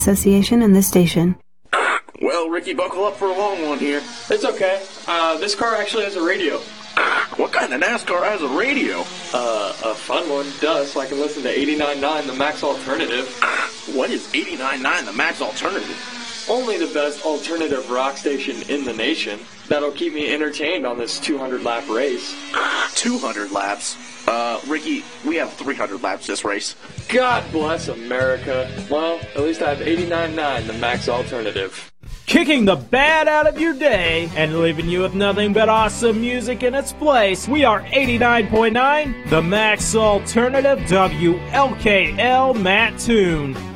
Association and this station. Well, Ricky, buckle up for a long one here. It's okay. This car actually has a radio. What kind of NASCAR has a radio? A fun one. Duh, so I can listen to 89.9 The Max Alternative. What is 89.9 The Max Alternative? Only the best alternative rock station in the nation. That'll keep me entertained on this 200-lap race. 200 laps? Ricky, we have 300 laps this race. God bless America. Well, at least I have 89.9 The Max Alternative. Kicking the bad out of your day and leaving you with nothing but awesome music in its place. We are 89.9, The Max Alternative, WLKL Mattoon.